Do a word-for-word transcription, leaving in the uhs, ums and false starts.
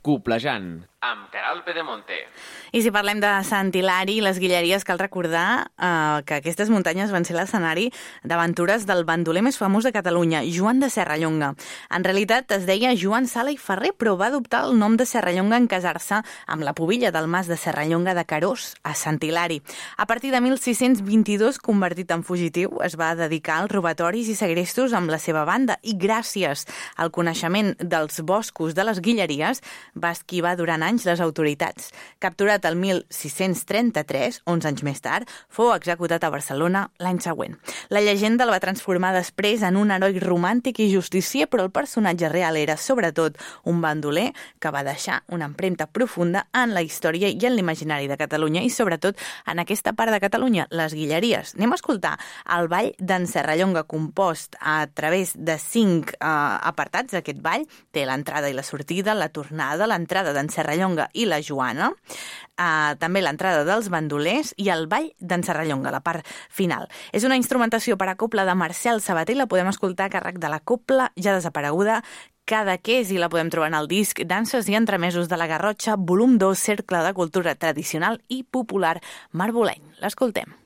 Coplejant, amb Caral Pedemonte. I si parlem de Sant Hilari i les Guilleries, cal recordar eh, que aquestes muntanyes van ser l'escenari d'aventures del bandoler més famós de Catalunya, Joan de Serrallonga. En realitat es deia Joan Sala i Ferrer, però va adoptar el nom de Serrallonga en casar-se amb la pubilla del mas de Serrallonga de Carós, a Sant Hilari. A partir de mil sis-cents vint-i-dos, convertit en fugitiu, es va dedicar als robatoris i segrestos amb la seva banda i gràcies al coneixement dels boscos de les Guilleries va esquivar durant anys les autoritats. Capturat el mil sis-cents trenta-tres, onze anys més tard, fou executat a Barcelona l'any següent. La llegenda el va transformar després en un heroi romàntic i justicier, però el personatge real era, sobretot, un bandoler que va deixar una empremta profunda en la història i en l'imaginari de Catalunya i, sobretot, en aquesta part de Catalunya, les Guilleries. Anem a escoltar el ball d'en Serrallonga, compost a través de cinc eh, apartats. Aquest ball té l'entrada i la sortida, la tornada, l'entrada d'en Serrallonga i la Joana, eh, també l'entrada dels bandolers i el ball d'en Serrallonga, la part final. És una instrumentació per a cobla de Marcel Sabater i la podem escoltar a càrrec de la cobla ja desapareguda Cadaqués i la podem trobar en el disc Danses i entremesos de la Garrotxa, volum dos, Cercle de Cultura Tradicional i Popular Marboleny. L'escoltem.